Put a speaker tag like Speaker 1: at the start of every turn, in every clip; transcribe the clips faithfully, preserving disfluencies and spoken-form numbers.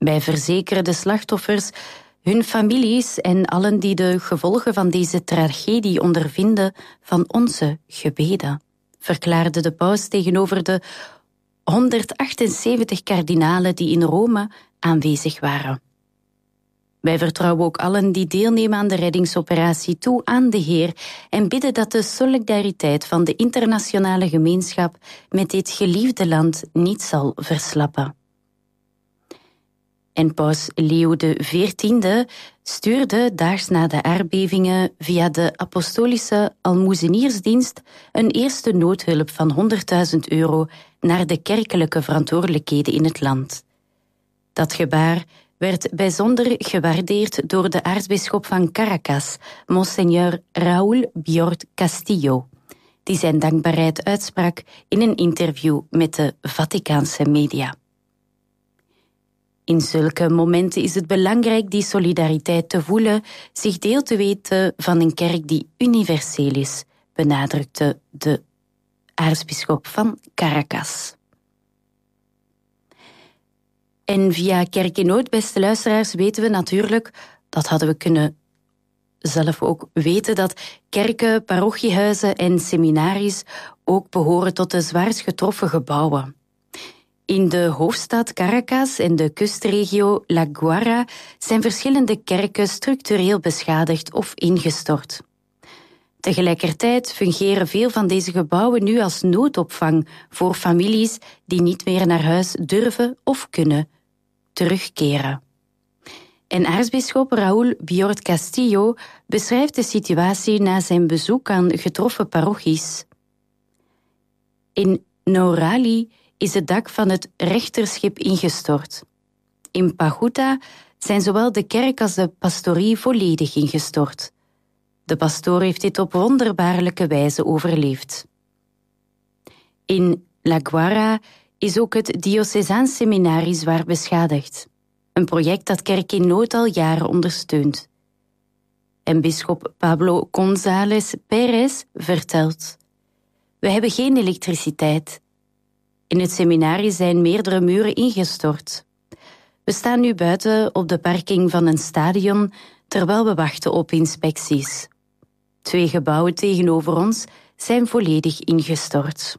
Speaker 1: Wij verzekeren de slachtoffers, hun families en allen die de gevolgen van deze tragedie ondervinden van onze gebeden, verklaarde de paus tegenover de honderdachtenzeventig kardinalen die in Rome aanwezig waren. Wij vertrouwen ook allen die deelnemen aan de reddingsoperatie toe aan de Heer en bidden dat de solidariteit van de internationale gemeenschap met dit geliefde land niet zal verslappen. En paus Leo de veertiende stuurde daags na de aardbevingen via de apostolische almoezeniersdienst een eerste noodhulp van honderdduizend euro naar de kerkelijke verantwoordelijkheden in het land. Dat gebaar werd bijzonder gewaardeerd door de aartsbisschop van Caracas, Monseigneur Raúl Biort Castillo, die zijn dankbaarheid uitsprak in een interview met de Vaticaanse media. In zulke momenten is het belangrijk die solidariteit te voelen, zich deel te weten van een kerk die universeel is, benadrukte de aartsbisschop van Caracas. En via Kerk in Nood, beste luisteraars, weten we natuurlijk, dat hadden we kunnen zelf ook weten, dat kerken, parochiehuizen en seminaries ook behoren tot de zwaarst getroffen gebouwen. In de hoofdstad Caracas en de kustregio La Guaira zijn verschillende kerken structureel beschadigd of ingestort. Tegelijkertijd fungeren veel van deze gebouwen nu als noodopvang voor families die niet meer naar huis durven of kunnen terugkeren. En aartsbisschop Raúl Biort Castillo beschrijft de situatie na zijn bezoek aan getroffen parochies. In Naurali is het dak van het rechterschip ingestort. In Pajuta zijn zowel de kerk als de pastorie volledig ingestort. De pastoor heeft dit op wonderbaarlijke wijze overleefd. In La Guaira is ook het Diocesaans Seminarie zwaar beschadigd. Een project dat Kerk in Nood al jaren ondersteunt. En bisschop Pablo González Pérez vertelt: we hebben geen elektriciteit. In het seminarie zijn meerdere muren ingestort. We staan nu buiten op de parking van een stadion terwijl we wachten op inspecties. Twee gebouwen tegenover ons zijn volledig ingestort.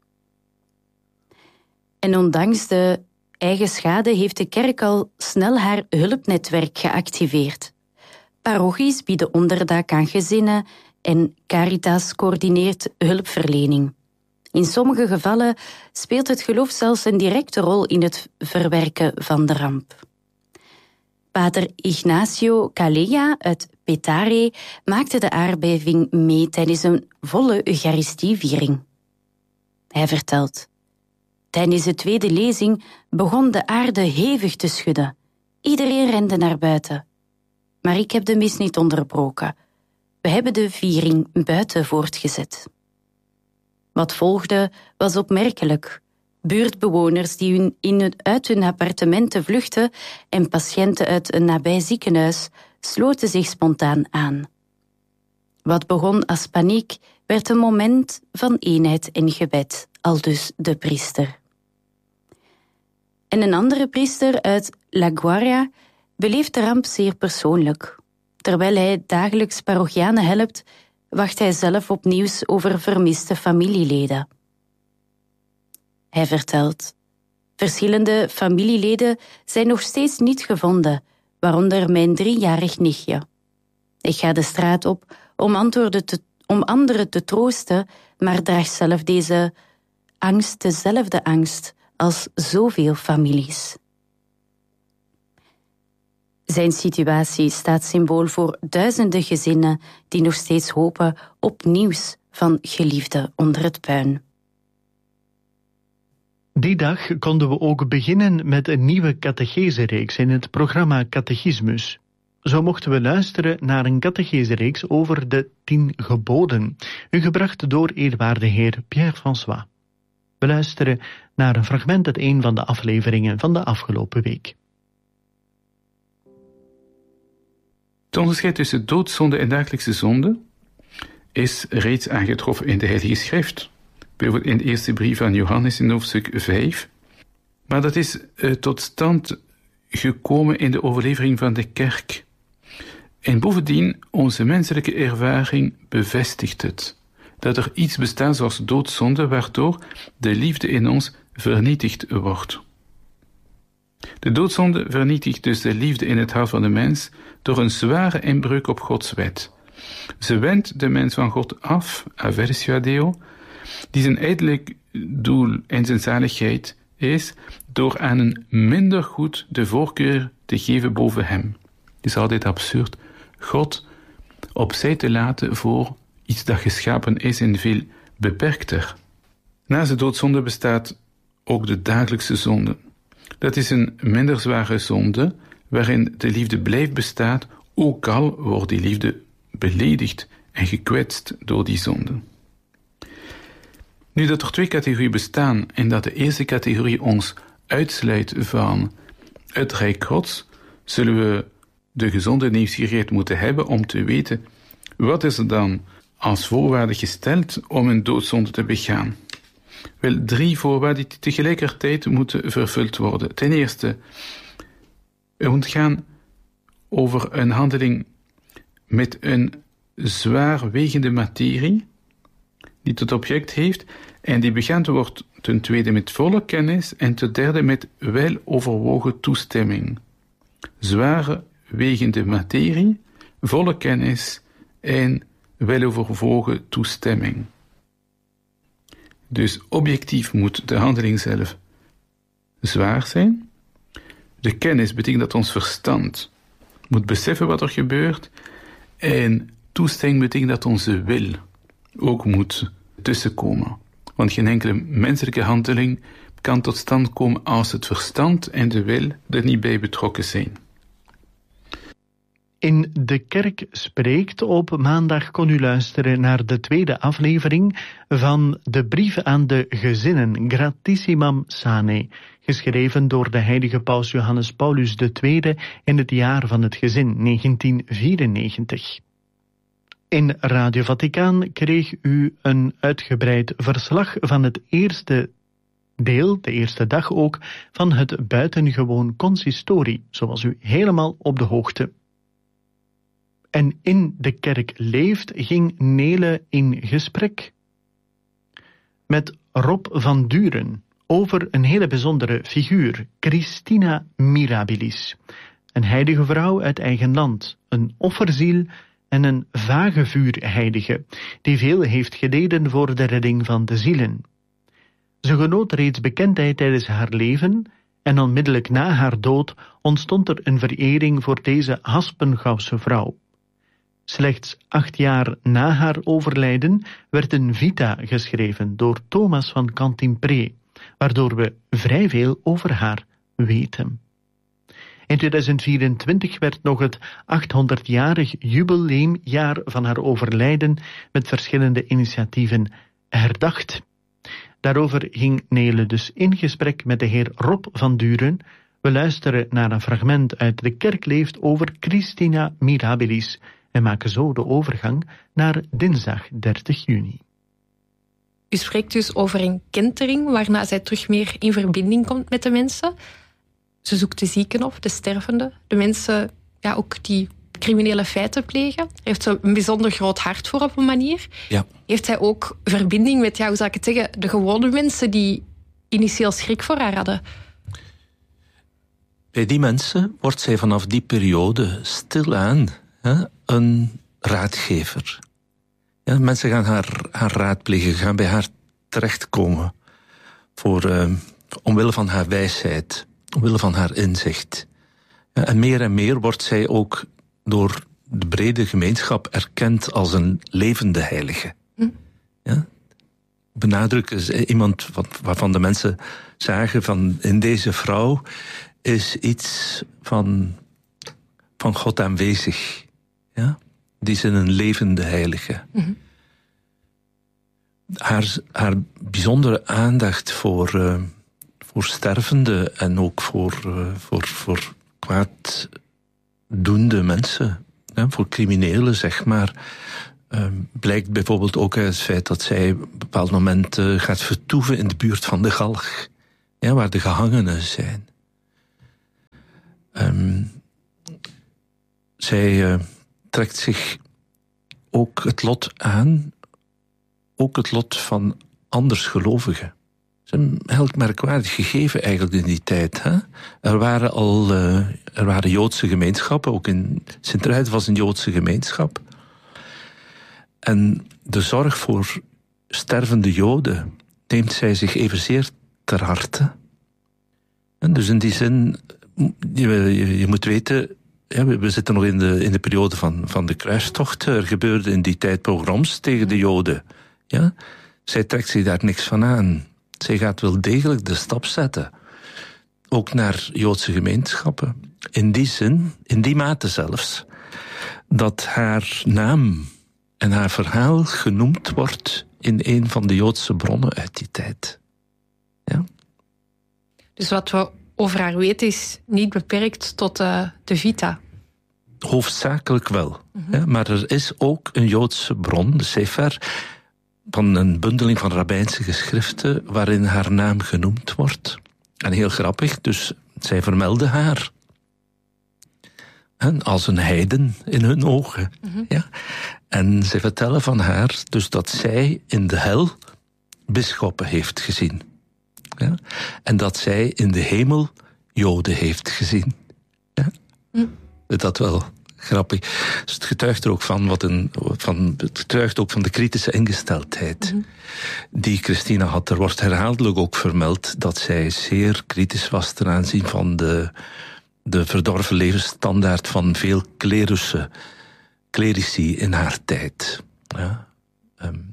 Speaker 1: En ondanks de eigen schade heeft de kerk al snel haar hulpnetwerk geactiveerd. Parochies bieden onderdak aan gezinnen en Caritas coördineert hulpverlening. In sommige gevallen speelt het geloof zelfs een directe rol in het verwerken van de ramp. Pater Ignacio Calleja uit Petare maakte de aardbeving mee tijdens een volle Eucharistieviering. Hij vertelt: tijdens de tweede lezing begon de aarde hevig te schudden. Iedereen rende naar buiten. Maar ik heb de mis niet onderbroken. We hebben de viering buiten voortgezet. Wat volgde was opmerkelijk. Buurtbewoners die hun in het, uit hun appartementen vluchtten en patiënten uit een nabij ziekenhuis sloten zich spontaan aan. Wat begon als paniek werd een moment van eenheid en gebed, aldus de priester. En een andere priester uit La Guaira beleeft de ramp zeer persoonlijk. Terwijl hij dagelijks parochianen helpt, wacht hij zelf op nieuws over vermiste familieleden. Hij vertelt: verschillende familieleden zijn nog steeds niet gevonden, waaronder mijn driejarig nichtje. Ik ga de straat op om, antwoorden te, om anderen te troosten, maar draag zelf deze angst, dezelfde angst, als zoveel families. Zijn situatie staat symbool voor duizenden gezinnen die nog steeds hopen op nieuws van geliefden onder het puin.
Speaker 2: Die dag konden we ook beginnen met een nieuwe catechesereeks in het programma Catechismus. Zo mochten we luisteren naar een catechesereeks over de tien geboden, u gebracht door eerwaarde heer Pierre-François. We luisteren naar een fragment uit een van de afleveringen van de afgelopen week.
Speaker 3: Het onderscheid tussen doodzonde en dagelijkse zonde is reeds aangetroffen in de Heilige Schrift. Bijvoorbeeld in de eerste brief aan Johannes in hoofdstuk vijf. Maar dat is uh, tot stand gekomen in de overlevering van de kerk. En bovendien, onze menselijke ervaring bevestigt het. Dat er iets bestaat zoals doodzonde, waardoor de liefde in ons vernietigd wordt. De doodzonde vernietigt dus de liefde in het hart van de mens door een zware inbreuk op Gods wet. Ze wendt de mens van God af, aversio a Deo, die zijn eindelijk doel en zijn zaligheid is door aan een minder goed de voorkeur te geven boven hem. Het is altijd absurd God opzij te laten voor iets dat geschapen is en veel beperkter. Naast de doodzonde bestaat ook de dagelijkse zonde. Dat is een minder zware zonde, waarin de liefde blijft bestaan, ook al wordt die liefde beledigd en gekwetst door die zonde. Nu dat er twee categorieën bestaan en dat de eerste categorie ons uitsluit van het Rijk Gods, zullen we de gezonde nieuwsgierigheid moeten hebben om te weten wat is er dan als voorwaarde gesteld om een doodzonde te begaan. Wel, drie voorwaarden die tegelijkertijd moeten vervuld worden. Ten eerste, het moet gaan over een handeling met een zwaarwegende materie die tot object heeft en die begaan wordt ten tweede met volle kennis en ten derde met weloverwogen toestemming. Zwaarwegende materie, volle kennis en weloverwogen toestemming. Dus objectief moet de handeling zelf zwaar zijn. De kennis betekent dat ons verstand moet beseffen wat er gebeurt. En toestemming betekent dat onze wil ook moet tussenkomen. Want geen enkele menselijke handeling kan tot stand komen als het verstand en de wil er niet bij betrokken zijn.
Speaker 2: In De Kerk Spreekt op maandag kon u luisteren naar de tweede aflevering van de brief aan de gezinnen, Gratissimam Sane, geschreven door de heilige paus Johannes Paulus de Tweede in het jaar van het gezin, negentien vierennegentig. In Radio Vaticaan kreeg u een uitgebreid verslag van het eerste deel, de eerste dag ook, van het buitengewoon consistorie, zoals u helemaal op de hoogte. En in De Kerk Leeft ging Nele in gesprek met Rob van Duren over een hele bijzondere figuur, Christina Mirabilis. Een heilige vrouw uit eigen land, een offerziel en een vagevuurheilige, die veel heeft geleden voor de redding van de zielen. Ze genoot reeds bekendheid tijdens haar leven en onmiddellijk na haar dood ontstond er een verering voor deze Haspengouwse vrouw. Slechts acht jaar na haar overlijden werd een vita geschreven door Thomas van Cantimpré, waardoor we vrij veel over haar weten. In tweeduizend vierentwintig werd nog het achthonderdjarig jubileumjaar van haar overlijden met verschillende initiatieven herdacht. Daarover ging Nele dus in gesprek met de heer Rob van Duren. We luisteren naar een fragment uit De Kerk Leeft over Christina Mirabilis en maken zo de overgang naar dinsdag dertig juni.
Speaker 4: U spreekt dus over een kentering waarna zij terug meer in verbinding komt met de mensen. Ze zoekt de zieken op, de stervenden, de mensen ja, ook die criminele feiten plegen. Heeft ze een bijzonder groot hart voor op een manier.
Speaker 5: Ja.
Speaker 4: Heeft zij ook verbinding met, ja, hoe zou ik het zeggen, de gewone mensen die initieel schrik voor haar hadden?
Speaker 5: Bij die mensen wordt zij vanaf die periode stilaan hè, een raadgever. Ja, mensen gaan haar, haar raadplegen, gaan bij haar terechtkomen voor, uh, omwille van haar wijsheid, omwille van haar inzicht. Ja, en meer en meer wordt zij ook door de brede gemeenschap erkend als een levende heilige. Hm. Ja? Benadruk is iemand waarvan de mensen zagen van in deze vrouw is iets van, van God aanwezig. Ja? Die is een levende heilige. Hm. Haar, haar bijzondere aandacht voor, uh, voor stervende en ook voor, uh, voor, voor kwaaddoende mensen, hè, voor criminelen, zeg maar, uh, blijkt bijvoorbeeld ook uit het feit dat zij op een bepaald moment uh, gaat vertoeven in de buurt van de galg, ja, waar de gehangenen zijn. Um, zij uh, trekt zich ook het lot aan, ook het lot van andersgelovigen. Het is een heel merkwaardig gegeven eigenlijk in die tijd. Hè? Er waren al uh, er waren Joodse gemeenschappen, ook in Sint-Truiden was een Joodse gemeenschap. En de zorg voor stervende Joden neemt zij zich evenzeer ter harte. En dus in die zin, je, je, je moet weten, ja, we, we zitten nog in de, in de periode van, van de kruistocht. Er gebeurde in die tijd pogroms tegen de Joden. Ja? Zij trekt zich daar niks van aan. Zij gaat wel degelijk de stap zetten. Ook naar Joodse gemeenschappen. In die zin, in die mate zelfs, dat haar naam en haar verhaal genoemd wordt in een van de Joodse bronnen uit die tijd. Ja?
Speaker 4: Dus wat we over haar weten is niet beperkt tot uh, de Vita?
Speaker 5: Hoofdzakelijk wel. Mm-hmm. Ja, maar er is ook een Joodse bron, de Sefer, van een bundeling van rabbijnse geschriften waarin haar naam genoemd wordt. En heel grappig, dus zij vermelden haar en als een heiden in hun ogen. Mm-hmm. Ja? En zij vertellen van haar dus dat zij in de hel bisschoppen heeft gezien. Ja? En dat zij in de hemel Joden heeft gezien. Ja? Mm. Dat wel grappig. Dus het getuigt er ook van, wat een, van, het getuigt ook van de kritische ingesteldheid mm-hmm. die Christina had. Er wordt herhaaldelijk ook vermeld dat zij zeer kritisch was ten aanzien van de, de verdorven levensstandaard van veel klerussen, klerici in haar tijd. Ja? Um,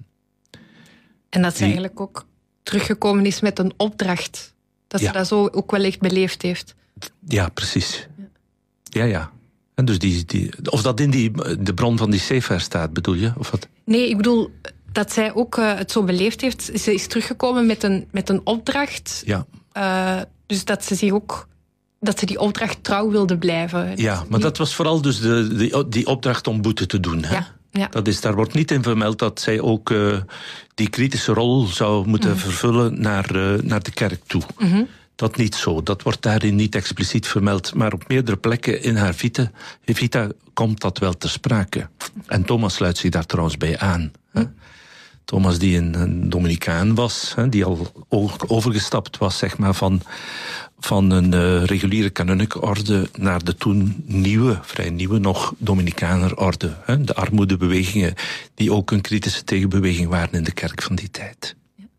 Speaker 4: en dat ze die, eigenlijk ook teruggekomen is met een opdracht. Dat ja. ze dat zo ook wel echt beleefd heeft.
Speaker 5: Ja, precies. Ja, ja. ja. En dus die, die, of dat in die, de bron van die Sefer staat, bedoel je? Of wat?
Speaker 4: Nee, ik bedoel dat zij ook uh, het zo beleefd heeft. Ze is teruggekomen met een, met een opdracht.
Speaker 5: Ja.
Speaker 4: Uh, dus dat ze zich ook... dat ze die opdracht trouw wilde blijven.
Speaker 5: Ja, maar dat was vooral dus de, die, die opdracht om boete te doen. Hè?
Speaker 4: Ja, ja.
Speaker 5: Dat is, daar wordt niet in vermeld dat zij ook uh, die kritische rol zou moeten mm-hmm. vervullen naar, uh, naar de kerk toe. Mm-hmm. Dat niet zo, dat wordt daarin niet expliciet vermeld. Maar op meerdere plekken in haar vita, vita komt dat wel ter sprake. En Thomas sluit zich daar trouwens bij aan. Hè? Thomas die een, een Dominicaan was, hè, die al overgestapt was zeg maar, van, van een uh, reguliere kanunlijke orde naar de toen nieuwe, vrij nieuwe nog, Dominicaner orde. Hè, de armoedebewegingen die ook een kritische tegenbeweging waren in de kerk van die tijd.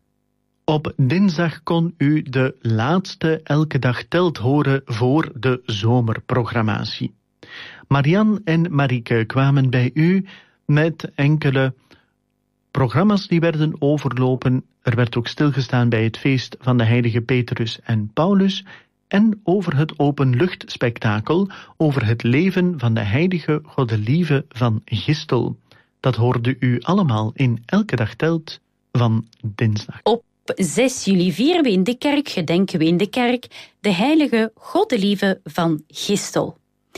Speaker 2: Op dinsdag kon u de laatste Elke Dag Telt horen voor de zomerprogrammatie. Marianne en Marieke kwamen bij u met enkele programma's die werden overlopen. Er werd ook stilgestaan bij het feest van de heilige Petrus en Paulus en over het openluchtspektakel over het leven van de heilige Godelieve van Gistel. Dat hoorde u allemaal in Elke Dag Telt van dinsdag.
Speaker 1: Op zes juli vieren we in de kerk, gedenken we in de kerk, de heilige Godelieve van Gistel.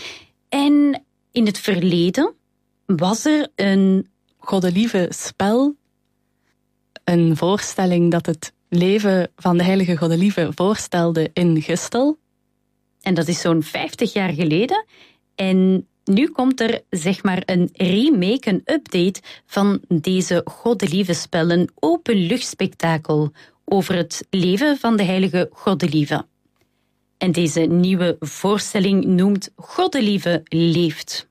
Speaker 1: En in het verleden was er een
Speaker 6: Godelieve spel, een voorstelling dat het leven van de heilige Godelieve voorstelde in Gistel.
Speaker 1: En dat is zo'n vijftig jaar geleden. En nu komt er zeg maar een remake, een update van deze Godelieve spel, een openluchtspektakel over het leven van de heilige Godelieve. En deze nieuwe voorstelling noemt Godelieve leeft.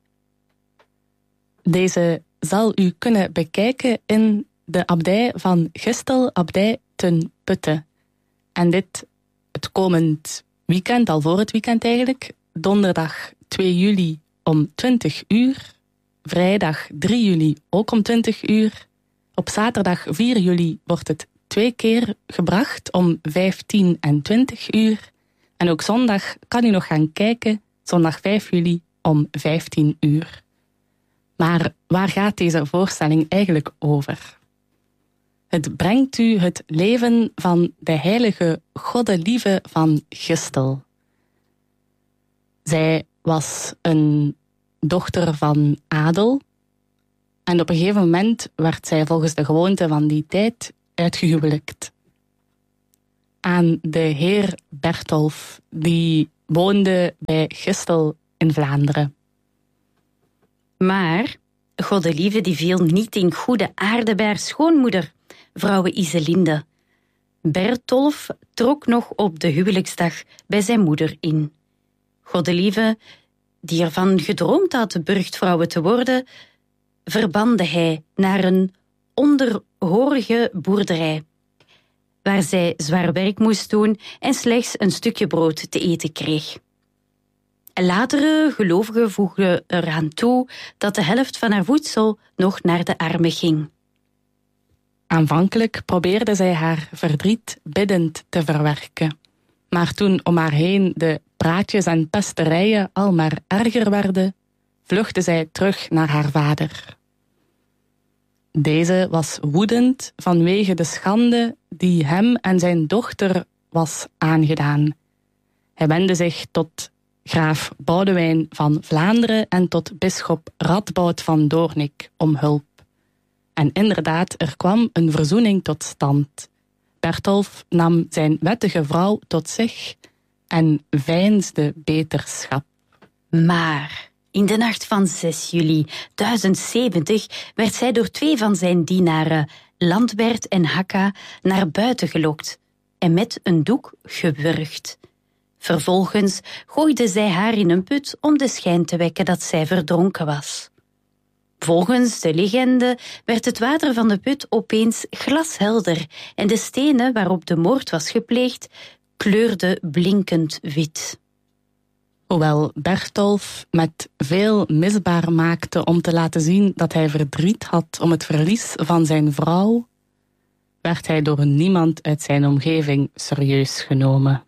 Speaker 6: Deze zal u kunnen bekijken in de abdij van Gistel, abdij ten Putte. En dit het komend weekend, al voor het weekend eigenlijk, donderdag twee juli om twintig uur, vrijdag drie juli ook om twintig uur, op zaterdag vier juli wordt het twee keer gebracht om vijftien en twintig uur, en ook zondag kan u nog gaan kijken, zondag vijf juli om vijftien uur. Maar waar gaat deze voorstelling eigenlijk over? Het brengt u het leven van de heilige Godelieve van Gistel. Zij was een dochter van adel en op een gegeven moment werd zij volgens de gewoonte van die tijd uitgehuwelijkt aan de heer Bertolf, die woonde bij Gistel in Vlaanderen.
Speaker 1: Maar Godelieve die viel niet in goede aarde bij haar schoonmoeder, vrouwe Iselinde. Bertolf trok nog op de huwelijksdag bij zijn moeder in. Godelieve, die ervan gedroomd had burchtvrouwe te worden, verbande hij naar een onderhorige boerderij, waar zij zwaar werk moest doen en slechts een stukje brood te eten kreeg. Latere gelovigen voegden eraan toe dat de helft van haar voedsel nog naar de armen ging.
Speaker 6: Aanvankelijk probeerde zij haar verdriet biddend te verwerken. Maar toen om haar heen de praatjes en pesterijen al maar erger werden, vluchtte zij terug naar haar vader. Deze was woedend vanwege de schande die hem en zijn dochter was aangedaan. Hij wendde zich tot graaf Boudewijn van Vlaanderen en tot bisschop Radboud van Doornik om hulp. En inderdaad, er kwam een verzoening tot stand. Bertolf nam zijn wettige vrouw tot zich en veinsde beterschap.
Speaker 1: Maar in de nacht van zes juli duizend zeventig werd zij door twee van zijn dienaren, Landbert en Hakka, naar buiten gelokt en met een doek gewurgd. Vervolgens gooide zij haar in een put om de schijn te wekken dat zij verdronken was. Volgens de legende werd het water van de put opeens glashelder en de stenen waarop de moord was gepleegd kleurden blinkend wit.
Speaker 6: Hoewel Bertolf met veel misbaar maakte om te laten zien dat hij verdriet had om het verlies van zijn vrouw, werd hij door niemand uit zijn omgeving serieus genomen.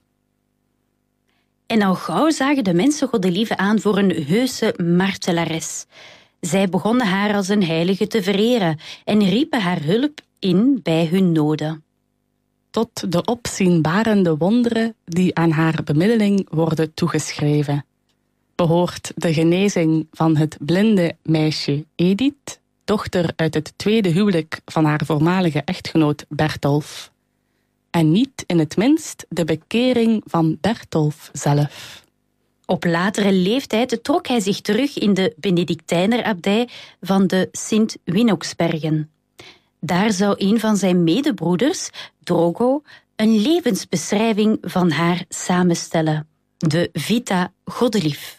Speaker 1: En al gauw zagen de mensen Godelieve aan voor een heuse martelares. Zij begonnen haar als een heilige te vereren en riepen haar hulp in bij hun noden.
Speaker 6: Tot de opzienbarende wonderen die aan haar bemiddeling worden toegeschreven, behoort de genezing van het blinde meisje Edith, dochter uit het tweede huwelijk van haar voormalige echtgenoot Bertolf. En niet in het minst de bekering van Bertolf zelf.
Speaker 1: Op latere leeftijd trok hij zich terug in de Benedictijnerabdij van de Sint-Winoksbergen. Daar zou een van zijn medebroeders, Drogo, een levensbeschrijving van haar samenstellen. De Vita Godelief.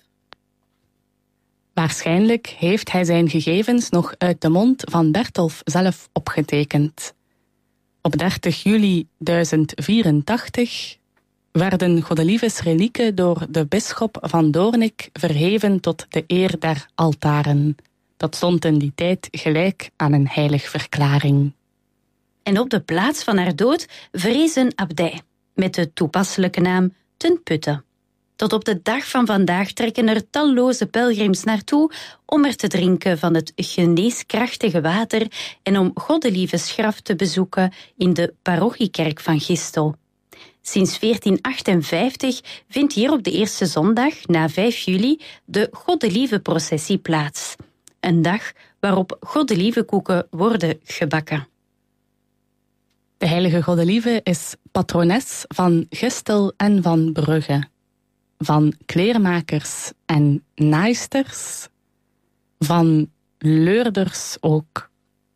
Speaker 6: Waarschijnlijk heeft hij zijn gegevens nog uit de mond van Bertolf zelf opgetekend. Op dertig juli duizend vierentachtig werden Godelieves relieken door de bisschop van Doornik verheven tot de eer der altaren. Dat stond in die tijd gelijk aan een heiligverklaring.
Speaker 1: En op de plaats van haar dood verrees een abdij, met de toepasselijke naam Ten Putte. Tot op de dag van vandaag trekken er talloze pelgrims naartoe om er te drinken van het geneeskrachtige water en om Godelieves graf te bezoeken in de parochiekerk van Gistel. Sinds veertien achtenvijftig vindt hier op de eerste zondag, na vijf juli, de Godelieve-processie plaats. Een dag waarop Godelievekoeken worden gebakken.
Speaker 6: De heilige Godelieve is patrones van Gistel en van Brugge, van kleermakers en naaisters, van leurders ook.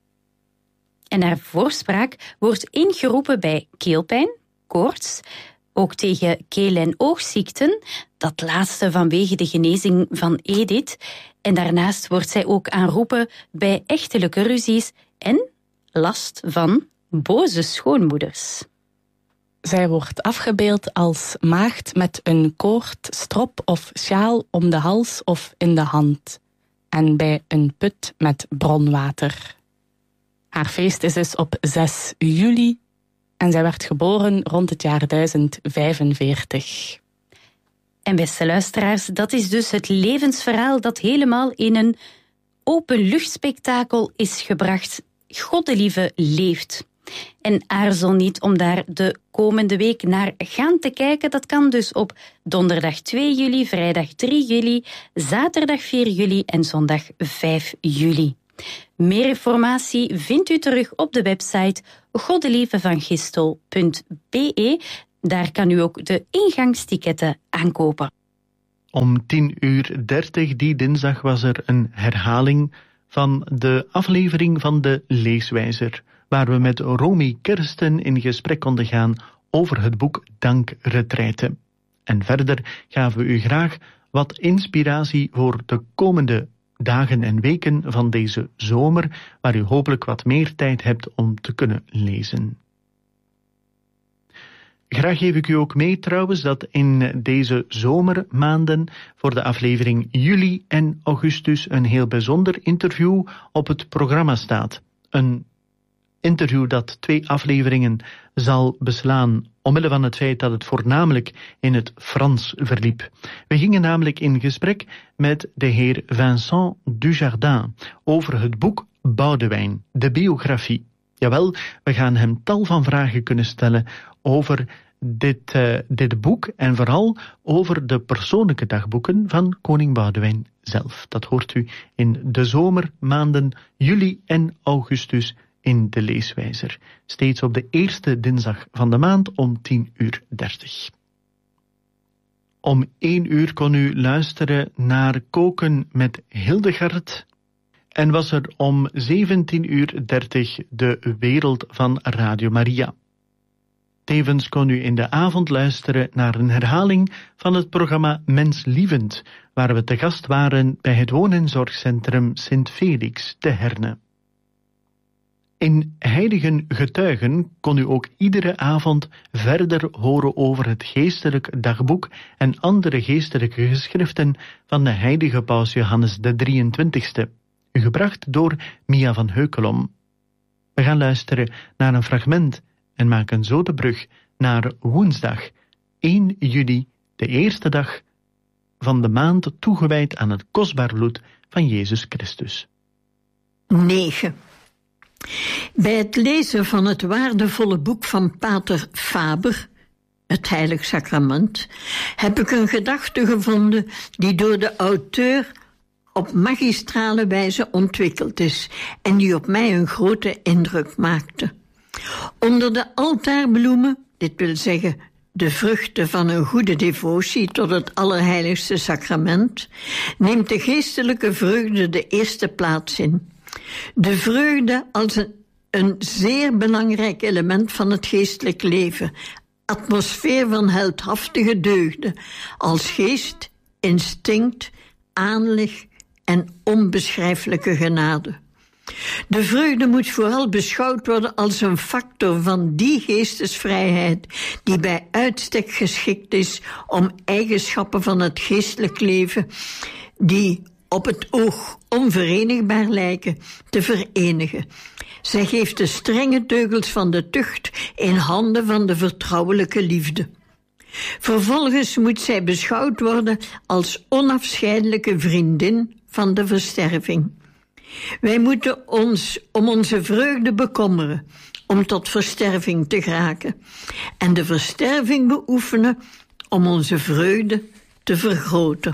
Speaker 1: En haar voorspraak wordt ingeroepen bij keelpijn, koorts, ook tegen keel- en oogziekten, dat laatste vanwege de genezing van Edith. En daarnaast wordt zij ook aanroepen bij echtelijke ruzies en last van boze schoonmoeders.
Speaker 6: Zij wordt afgebeeld als maagd met een koord, strop of sjaal om de hals of in de hand en bij een put met bronwater. Haar feest is dus op zes juli en zij werd geboren rond het jaar duizend vijfenveertig.
Speaker 1: En beste luisteraars, dat is dus het levensverhaal dat helemaal in een openluchtspektakel is gebracht. Godelieve leeft. En aarzel niet om daar de komende week naar gaan te kijken. Dat kan dus op donderdag twee juli, vrijdag drie juli, zaterdag vier juli en zondag vijf juli. Meer informatie vindt u terug op de website godelievevangistel punt be. Daar kan u ook de ingangstiketten aankopen.
Speaker 2: Om tien uur dertig die dinsdag was er een herhaling van de aflevering van de Leeswijzer, waar we met Romy Kersten in gesprek konden gaan over het boek Dankretraite. En verder gaven we u graag wat inspiratie voor de komende dagen en weken van deze zomer, waar u hopelijk wat meer tijd hebt om te kunnen lezen. Graag geef ik u ook mee trouwens dat in deze zomermaanden voor de aflevering juli en augustus een heel bijzonder interview op het programma staat. Een interview dat twee afleveringen zal beslaan omwille van het feit dat het voornamelijk in het Frans verliep. We gingen namelijk in gesprek met de heer Vincent Dujardin over het boek Boudewijn, de biografie. Jawel, we gaan hem tal van vragen kunnen stellen over dit, uh, dit boek en vooral over de persoonlijke dagboeken van koning Boudewijn zelf. Dat hoort u in de zomermaanden juli en augustus in de Leeswijzer. Steeds op de eerste dinsdag van de maand om tien uur dertig. Om één uur kon u luisteren naar Koken met Hildegard. En was er om zeventien uur dertig de Wereld van Radio Maria. Tevens kon u in de avond luisteren naar een herhaling van het programma Menslievend, waar we te gast waren bij het woon- en zorgcentrum Sint Felix te Herne. In Heiligen Getuigen kon u ook iedere avond verder horen over het geestelijk dagboek en andere geestelijke geschriften van de heilige paus Johannes de drieëntwintigste, gebracht door Mia van Heukelom. We gaan luisteren naar een fragment en maken zo de brug naar woensdag één juli, de eerste dag van de maand toegewijd aan het kostbaar bloed van Jezus Christus.
Speaker 7: negen. Bij het lezen van het waardevolle boek van pater Faber, het Heilig Sacrament, heb ik een gedachte gevonden die door de auteur op magistrale wijze ontwikkeld is en die op mij een grote indruk maakte. Onder de altaarbloemen, dit wil zeggen de vruchten van een goede devotie tot het Allerheiligste Sacrament, neemt de geestelijke vreugde de eerste plaats in. De vreugde als een, een zeer belangrijk element van het geestelijk leven, atmosfeer van heldhaftige deugden, als geest, instinct, aanleg en onbeschrijfelijke genade. De vreugde moet vooral beschouwd worden als een factor van die geestesvrijheid die bij uitstek geschikt is om eigenschappen van het geestelijk leven die op het oog onverenigbaar lijken te verenigen. Zij geeft de strenge teugels van de tucht in handen van de vertrouwelijke liefde. Vervolgens moet zij beschouwd worden als onafscheidelijke vriendin van de versterving. Wij moeten ons om onze vreugde bekommeren, om tot versterving te geraken, en de versterving beoefenen om onze vreugde te vergroten.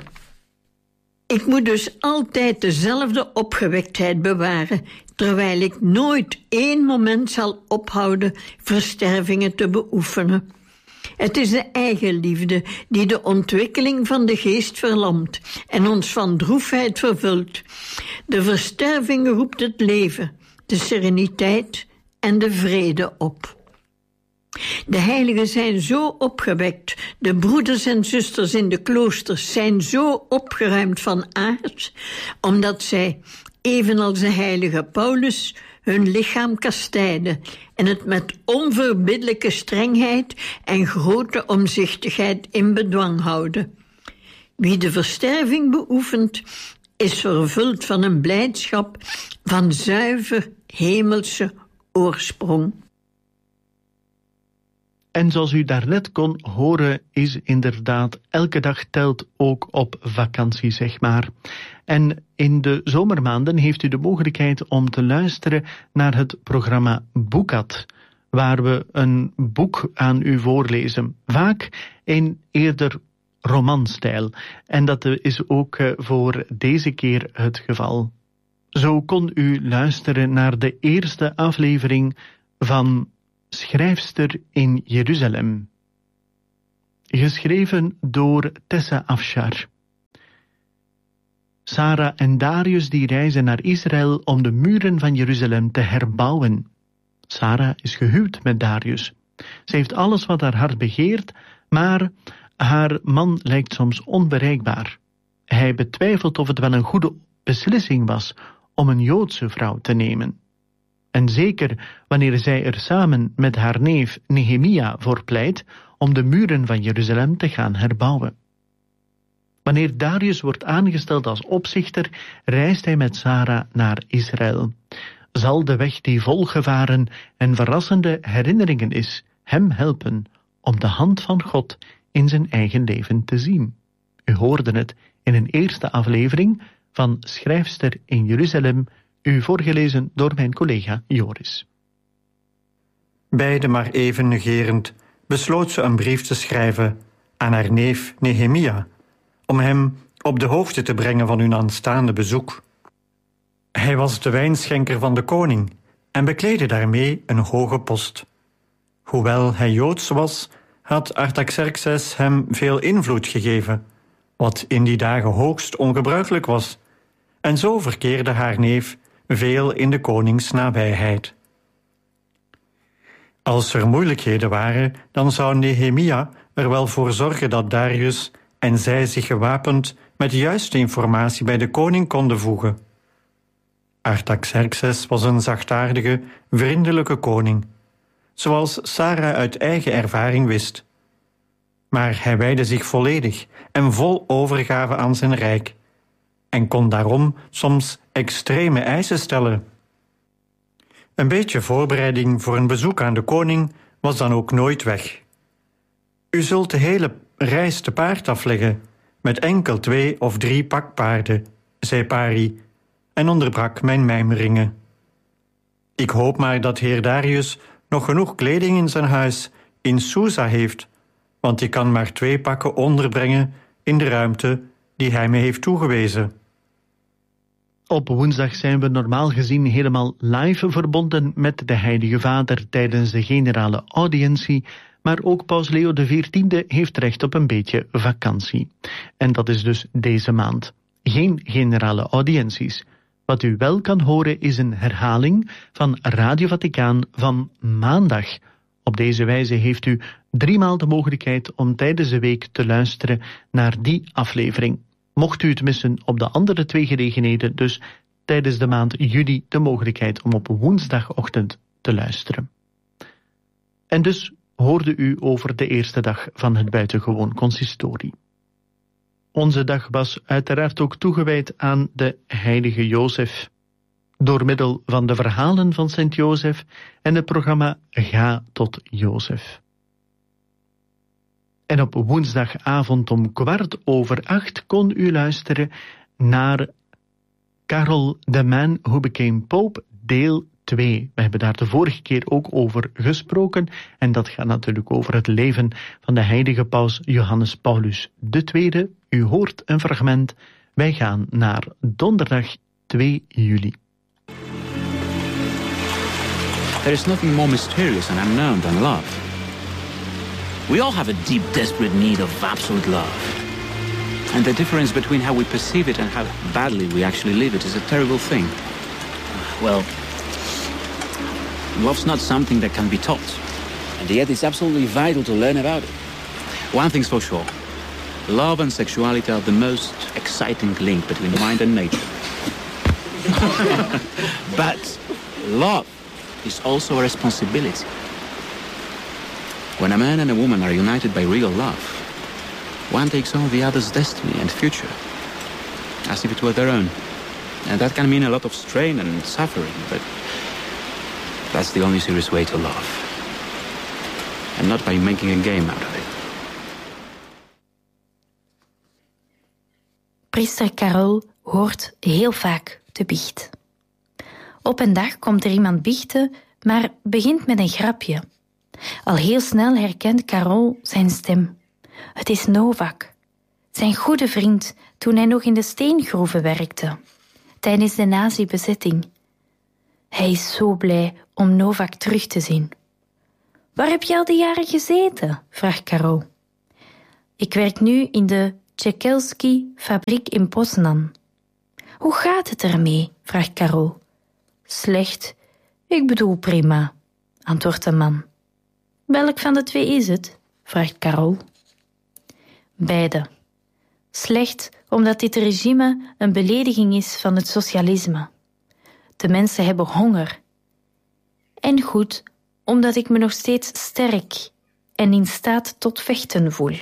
Speaker 7: Ik moet dus altijd dezelfde opgewektheid bewaren, terwijl ik nooit één moment zal ophouden verstervingen te beoefenen. Het is de eigenliefde die de ontwikkeling van de geest verlamt en ons van droefheid vervult. De versterving roept het leven, de sereniteit en de vrede op. De heiligen zijn zo opgewekt, de broeders en zusters in de kloosters zijn zo opgeruimd van aard, omdat zij, evenals de heilige Paulus, hun lichaam kastijden en het met onverbiddelijke strengheid en grote omzichtigheid in bedwang houden. Wie de versterving beoefent, is vervuld van een blijdschap van zuiver hemelse oorsprong.
Speaker 2: En zoals u daarnet kon horen, is inderdaad elke dag telt ook op vakantie, zeg maar. En in de zomermaanden heeft u de mogelijkheid om te luisteren naar het programma Boekat, waar we een boek aan u voorlezen, vaak in eerder romanstijl. En dat is ook voor deze keer het geval. Zo kon u luisteren naar de eerste aflevering van Schrijfster in Jeruzalem, geschreven door Tessa Afshar. Sarah en Darius die reizen naar Israël om de muren van Jeruzalem te herbouwen. Sarah is gehuwd met Darius. Ze heeft alles wat haar hart begeert, maar haar man lijkt soms onbereikbaar. Hij betwijfelt of het wel een goede beslissing was om een Joodse vrouw te nemen. En zeker wanneer zij er samen met haar neef Nehemia voor pleit om de muren van Jeruzalem te gaan herbouwen. Wanneer Darius wordt aangesteld als opzichter, reist hij met Sarah naar Israël. Zal de weg die vol gevaren en verrassende herinneringen is, hem helpen om de hand van God in zijn eigen leven te zien? U hoorde het in een eerste aflevering van Schrijfster in Jeruzalem, u voorgelezen door mijn collega Joris.
Speaker 8: Beide maar even negerend besloot ze een brief te schrijven aan haar neef Nehemia, om hem op de hoogte te brengen van hun aanstaande bezoek. Hij was de wijnschenker van de koning en bekleedde daarmee een hoge post. Hoewel hij Joods was, had Artaxerxes hem veel invloed gegeven, wat in die dagen hoogst ongebruikelijk was, en zo verkeerde haar neef veel in de konings nabijheid. Als er moeilijkheden waren, dan zou Nehemia er wel voor zorgen dat Darius en zij zich gewapend met de juiste informatie bij de koning konden voegen. Artaxerxes was een zachtaardige, vriendelijke koning, zoals Sarah uit eigen ervaring wist. Maar hij wijdde zich volledig en vol overgave aan zijn rijk en kon daarom soms extreme eisen stellen. Een beetje voorbereiding voor een bezoek aan de koning was dan ook nooit weg. U zult de hele reis te paard afleggen, met enkel twee of drie pakpaarden, zei Pari, en onderbrak mijn mijmeringen. Ik hoop maar dat heer Darius nog genoeg kleding in zijn huis in Susa heeft, want ik kan maar twee pakken onderbrengen in de ruimte die hij me heeft toegewezen.
Speaker 2: Op woensdag zijn we normaal gezien helemaal live verbonden met de Heilige Vader tijdens de generale audiëntie, maar ook Paus Leo de veertiende heeft recht op een beetje vakantie. En dat is dus deze maand. Geen generale audiënties. Wat u wel kan horen is een herhaling van Radio Vaticaan van maandag. Op deze wijze heeft u driemaal de mogelijkheid om tijdens de week te luisteren naar die aflevering. Mocht u het missen op de andere twee gelegenheden, dus tijdens de maand juli de mogelijkheid om op woensdagochtend te luisteren. En dus hoorde u over de eerste dag van het buitengewoon consistorie. Onze dag was uiteraard ook toegewijd aan de heilige Jozef. Door middel van de verhalen van Sint Jozef en het programma Ga tot Jozef. En op woensdagavond om kwart over acht kon u luisteren naar Karel the Man Who Became Pope, deel twee. We hebben daar de vorige keer ook over gesproken en dat gaat natuurlijk over het leven van de heilige paus Johannes Paulus de Tweede. U hoort een fragment. Wij gaan naar donderdag twee juli.
Speaker 9: There is nothing more mysterious and unknown than love. We all have a deep, desperate need of absolute love. And the difference between how we perceive it and how badly we actually live it is a terrible thing. Well, love's not something that can be taught. And yet it's absolutely vital to learn about it. One thing's for sure. Love and sexuality are the most exciting link between mind and nature. But love is also a responsibility. When a man and a woman are united by real love, one takes on the other's destiny and future, as if it were their own. And that can mean a lot of strain and suffering, but that's the only serious way to love. And not by making a game out of it.
Speaker 1: Priester Carol hoort heel vaak de biecht. Op een dag komt er iemand biechten, maar begint met een grapje. Al heel snel herkent Carol zijn stem. Het is Novak, zijn goede vriend toen hij nog in de steengroeven werkte, tijdens de nazi-bezetting. Hij is zo blij om Novak terug te zien. Waar heb je al die jaren gezeten? Vraagt Carol. Ik werk nu in de Tchekelski-fabriek in Poznan. Hoe gaat het ermee? Vraagt Carol. Slecht. Ik bedoel prima, antwoordt de man. Welk van de twee is het? Vraagt Carol. Beide. Slecht omdat dit regime een belediging is van het socialisme. De mensen hebben honger. En goed, omdat ik me nog steeds sterk en in staat tot vechten voel.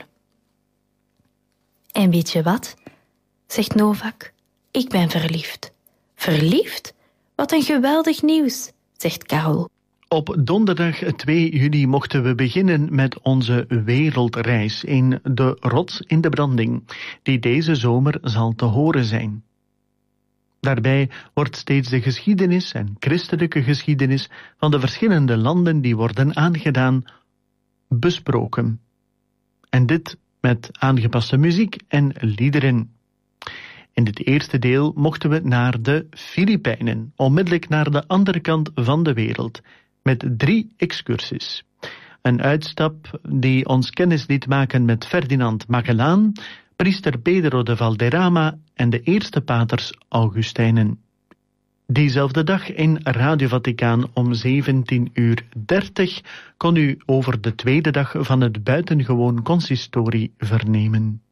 Speaker 1: En weet je wat? Zegt Novak. Ik ben verliefd. Verliefd? Wat een geweldig nieuws, zegt Carol.
Speaker 2: Op donderdag twee juli mochten we beginnen met onze wereldreis in de Rots in de Branding, die deze zomer zal te horen zijn. Daarbij wordt steeds de geschiedenis en christelijke geschiedenis van de verschillende landen die worden aangedaan besproken. En dit met aangepaste muziek en liederen. In dit eerste deel mochten we naar de Filipijnen, onmiddellijk naar de andere kant van de wereld, met drie excursies. Een uitstap die ons kennis liet maken met Ferdinand Magellaan, priester Pedro de Valderrama en de eerste paters Augustijnen. Diezelfde dag in Radio Vaticaan om zeventien uur dertig kon u over de tweede dag van het buitengewoon consistorie vernemen.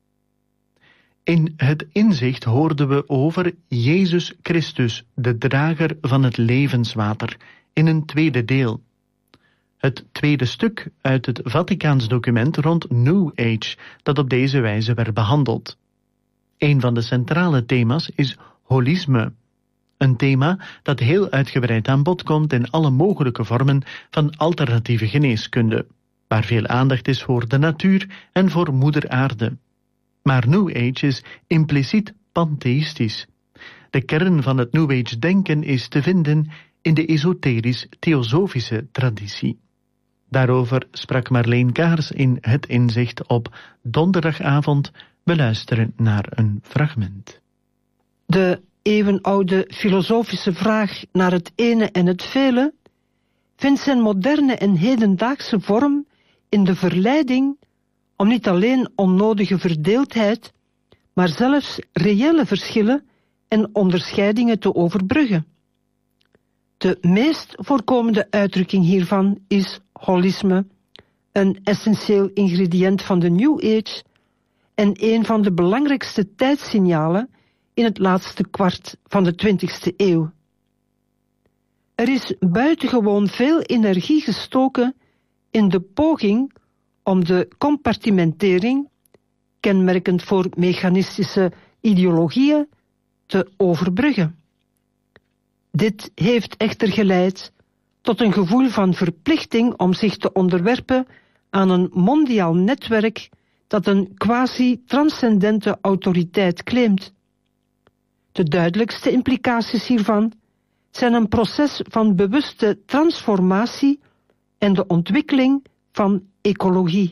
Speaker 2: In het inzicht hoorden we over Jezus Christus, de drager van het levenswater, in een tweede deel. Het tweede stuk uit het Vaticaans document rond New Age, dat op deze wijze werd behandeld. Een van de centrale thema's is holisme. Een thema dat heel uitgebreid aan bod komt in alle mogelijke vormen van alternatieve geneeskunde, waar veel aandacht is voor de natuur en voor moeder aarde. Maar New Age is impliciet pantheïstisch. De kern van het New Age denken is te vinden in de esoterisch-theosofische traditie. Daarover sprak Marleen Kaars in Het Inzicht op donderdagavond. We luisteren naar een fragment.
Speaker 10: De eeuwenoude filosofische vraag naar het ene en het vele vindt zijn moderne en hedendaagse vorm in de verleiding om niet alleen onnodige verdeeldheid, maar zelfs reële verschillen en onderscheidingen te overbruggen. De meest voorkomende uitdrukking hiervan is holisme, een essentieel ingrediënt van de New Age en een van de belangrijkste tijdssignalen in het laatste kwart van de twintigste eeuw. Er is buitengewoon veel energie gestoken in de poging om de compartimentering, kenmerkend voor mechanistische ideologieën, te overbruggen. Dit heeft echter geleid tot een gevoel van verplichting om zich te onderwerpen aan een mondiaal netwerk dat een quasi-transcendente autoriteit claimt. De duidelijkste implicaties hiervan zijn een proces van bewuste transformatie en de ontwikkeling van ecologie.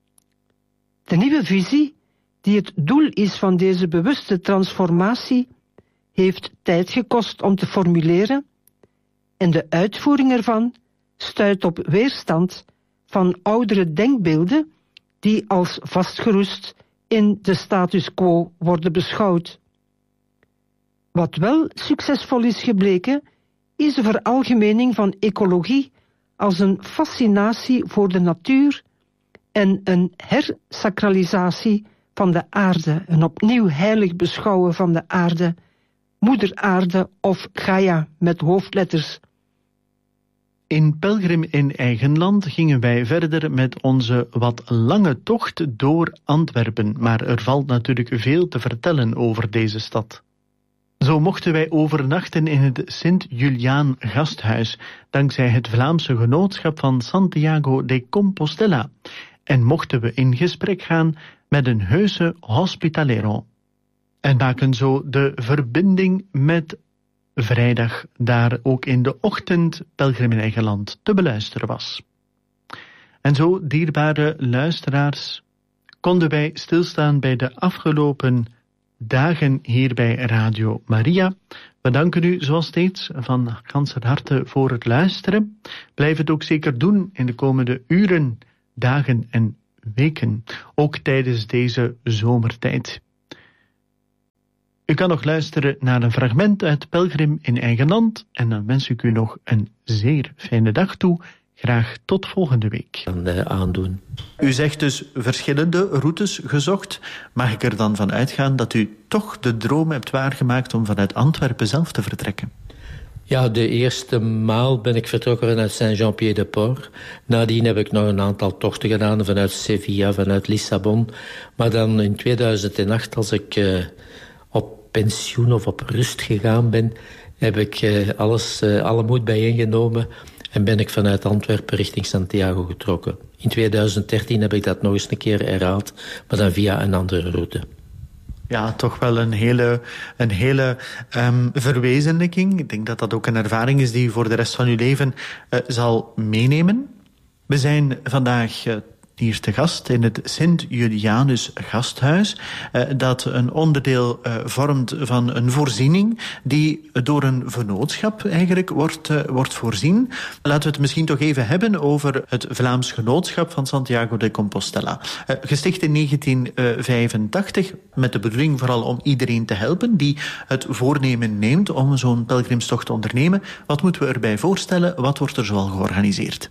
Speaker 10: De nieuwe visie, die het doel is van deze bewuste transformatie, heeft tijd gekost om te formuleren en de uitvoering ervan stuit op weerstand van oudere denkbeelden die als vastgeroest in de status quo worden beschouwd. Wat wel succesvol is gebleken, is de veralgemening van ecologie als een fascinatie voor de natuur en een hersacralisatie van de aarde, een opnieuw heilig beschouwen van de aarde, moeder aarde of Gaia met hoofdletters.
Speaker 2: In Pelgrim in eigen land gingen wij verder met onze wat lange tocht door Antwerpen, maar er valt natuurlijk veel te vertellen over deze stad. Zo mochten wij overnachten in het Sint-Juliaan gasthuis, dankzij het Vlaamse genootschap van Santiago de Compostela, en mochten we in gesprek gaan met een heuse hospitalero. En maken zo de verbinding met vrijdag, daar ook in de ochtend Pelgrim in eigen land te beluisteren was. En zo, dierbare luisteraars, konden wij stilstaan bij de afgelopen dagen hier bij Radio Maria. We danken u zoals steeds van ganser harte voor het luisteren. Blijf het ook zeker doen in de komende uren, dagen en weken, ook tijdens deze zomertijd. U kan nog luisteren naar een fragment uit Pelgrim in eigen land en dan wens ik u nog een zeer fijne dag toe. Graag tot volgende week.
Speaker 11: Aandoen.
Speaker 2: U zegt dus verschillende routes gezocht. Mag ik er dan van uitgaan dat u toch de droom hebt waargemaakt om vanuit Antwerpen zelf te vertrekken?
Speaker 11: Ja, de eerste maal ben ik vertrokken vanuit Saint-Jean-Pied-de-Port. Nadien heb ik nog een aantal tochten gedaan vanuit Sevilla, vanuit Lissabon. Maar dan in tweeduizend acht, als ik uh, op pensioen of op rust gegaan ben, heb ik uh, alles, uh, alle moed bijeengenomen en ben ik vanuit Antwerpen richting Santiago getrokken. In tweeduizend dertien heb ik dat nog eens een keer herhaald, maar dan via een andere route.
Speaker 2: Ja, toch wel een hele, een hele um, verwezenlijking. Ik denk dat dat ook een ervaring is die u voor de rest van uw leven uh, zal meenemen. We zijn vandaag uh, hier te gast in het Sint-Julianus Gasthuis, uh, dat een onderdeel uh, vormt van een voorziening die door een vennootschap eigenlijk wordt, uh, wordt voorzien. Laten we het misschien toch even hebben over het Vlaams Genootschap van Santiago de Compostela. Uh, gesticht in negentien vijfentachtig met de bedoeling vooral om iedereen te helpen die het voornemen neemt om zo'n pelgrimstocht te ondernemen. Wat moeten we erbij voorstellen? Wat wordt er zoal georganiseerd?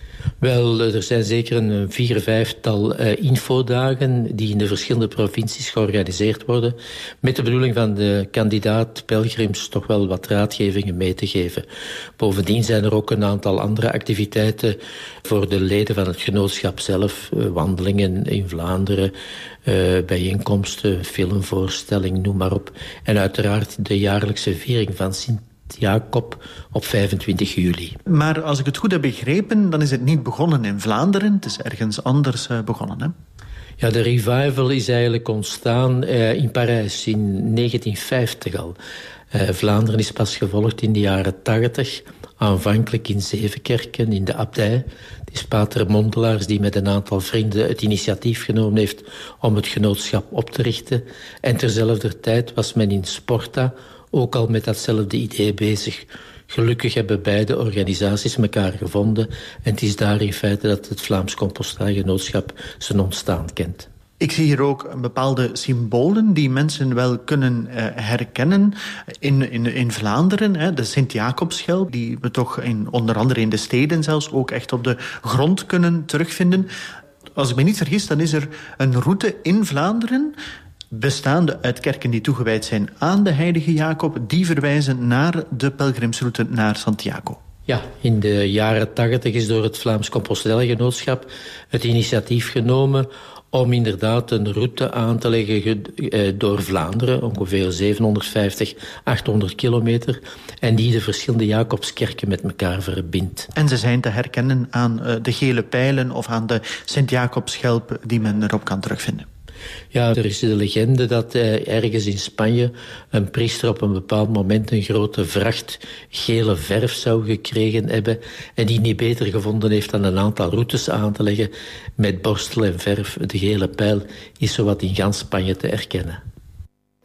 Speaker 11: Wel, er zijn zeker een vier, vijftal uh, infodagen die in de verschillende provincies georganiseerd worden, met de bedoeling van de kandidaat pelgrims toch wel wat raadgevingen mee te geven. Bovendien zijn er ook een aantal andere activiteiten voor de leden van het genootschap zelf, uh, wandelingen in Vlaanderen, uh, bijeenkomsten, filmvoorstelling, noem maar op. En uiteraard de jaarlijkse viering van Sint Jacob op vijfentwintig juli.
Speaker 2: Maar als ik het goed heb begrepen, dan is het niet begonnen in Vlaanderen. Het is ergens anders uh, begonnen, hè?
Speaker 11: Ja, de revival is eigenlijk ontstaan uh, in Parijs in negentien vijftig al. Uh, Vlaanderen is pas gevolgd in de jaren tachtig. Aanvankelijk in Zevenkerken, in de abdij. Het is pater Mondelaars die met een aantal vrienden het initiatief genomen heeft om het genootschap op te richten. En terzelfde tijd was men in Sporta ook al met datzelfde idee bezig. Gelukkig hebben beide organisaties elkaar gevonden en het is daar in feite dat het Vlaams Compostela Genootschap zijn ontstaan kent.
Speaker 2: Ik zie hier ook bepaalde symbolen die mensen wel kunnen uh, herkennen in, in, in Vlaanderen. Hè. De Sint-Jacobschelp, die we toch in, onder andere in de steden zelfs ook echt op de grond kunnen terugvinden. Als ik me niet vergis, dan is er een route in Vlaanderen bestaande uit kerken die toegewijd zijn aan de heilige Jacob, die verwijzen naar de pelgrimsroute naar Santiago.
Speaker 11: Ja, in de jaren tachtig is door het Vlaams Compostela Genootschap het initiatief genomen om inderdaad een route aan te leggen door Vlaanderen, ongeveer zevenhonderdvijftig, achthonderd kilometer, en die de verschillende Jacobskerken met elkaar verbindt.
Speaker 2: En ze zijn te herkennen aan de gele pijlen of aan de Sint-Jacobschelp die men erop kan terugvinden.
Speaker 11: Ja, er is de legende dat eh, ergens in Spanje een priester op een bepaald moment een grote vracht gele verf zou gekregen hebben en die niet beter gevonden heeft dan een aantal routes aan te leggen met borstel en verf. De gele pijl is zowat in gans Spanje te herkennen.